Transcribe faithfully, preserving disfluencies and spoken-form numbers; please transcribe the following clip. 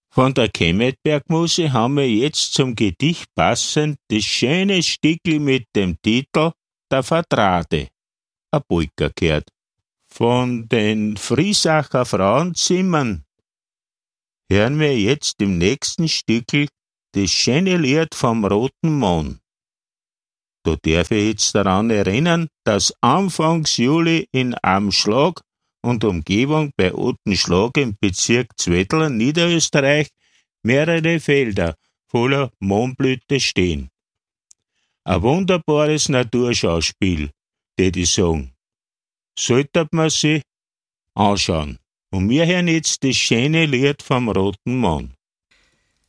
Von der Kemmetbergmuse haben wir jetzt zum Gedicht passend das schöne Stickel mit dem Titel Der Vertrate, a Polka gehört. Von den Friesacher Frauenzimmern hören wir jetzt im nächsten Stückel das schöne Lied vom Roten Mohn. Da darf ich jetzt daran erinnern, dass Anfangs Juli in Amschlag und Umgebung bei Ottenschlag im Bezirk Zwettl, Niederösterreich, mehrere Felder voller Mohnblüte stehen. Ein wunderbares Naturschauspiel, tät ich sagen. Sollte man sich anschauen. Und wir hören jetzt das schöne Lied vom Roten Mohn.